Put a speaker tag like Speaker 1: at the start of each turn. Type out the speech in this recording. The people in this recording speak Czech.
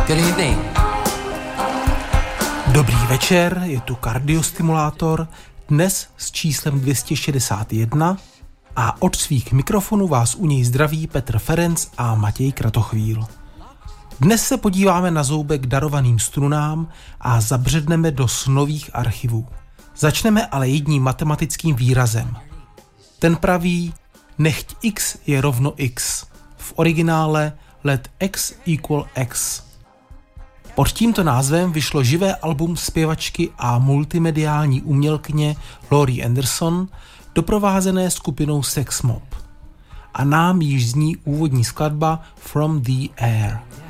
Speaker 1: Good evening.
Speaker 2: Dobrý večer, je tu Kardiostimulátor, dnes s číslem 261 a od svých mikrofonů vás u něj zdraví Petr Ferenc a Matěj Kratochvíl. Dnes se podíváme na zoubek darovaným strunám a zabředneme do snových archivů. Začneme ale jedním matematickým výrazem. Ten praví, nechť x je rovno x. V originále let x equal x. Pod tímto názvem vyšlo živé album zpěvačky a multimediální umělkyně Laurie Anderson, doprovázené skupinou Sex Mob. A nám již zní úvodní skladba From the Air.